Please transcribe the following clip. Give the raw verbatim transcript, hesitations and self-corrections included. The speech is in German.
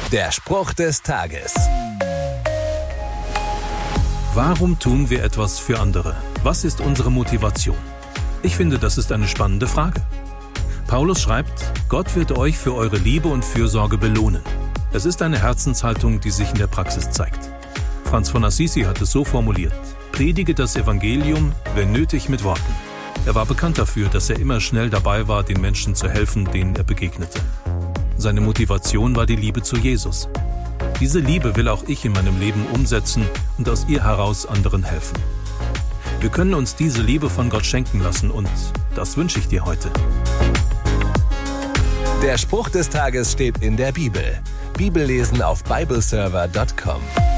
Der Spruch des Tages. Warum tun wir etwas für andere? Was ist unsere Motivation? Ich finde, das ist eine spannende Frage. Paulus schreibt, Gott wird euch für eure Liebe und Fürsorge belohnen. Es ist eine Herzenshaltung, die sich in der Praxis zeigt. Franz von Assisi hat es so formuliert: Predige das Evangelium, wenn nötig, mit Worten. Er war bekannt dafür, dass er immer schnell dabei war, den Menschen zu helfen, denen er begegnete. Seine Motivation war die Liebe zu Jesus. Diese Liebe will auch ich in meinem Leben umsetzen und aus ihr heraus anderen helfen. Wir können uns diese Liebe von Gott schenken lassen und das wünsche ich dir heute. Der Spruch des Tages steht in der Bibel. Bibellesen auf bibleserver punkt com.